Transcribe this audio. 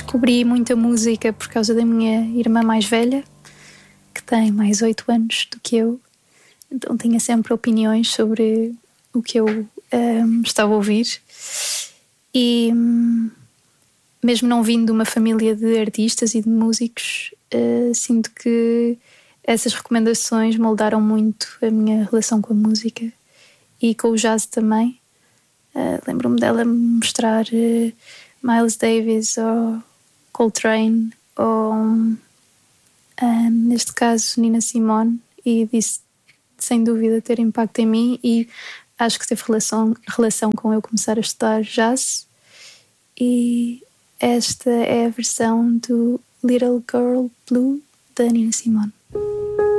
descobri muita música por causa da minha irmã mais velha, que tem mais 8 anos do que eu. Então tinha sempre opiniões sobre o que eu estava a ouvir. E mesmo não vindo de uma família de artistas e de músicos, sinto que essas recomendações moldaram muito a minha relação com a música e com o jazz também. Lembro-me dela me mostrar Miles Davis ou Coltrane ou neste caso Nina Simone, e disse sem dúvida ter impacto em mim, e acho que teve relação com eu começar a estudar jazz. E esta é a versão do Little Girl Blue da Nina Simone.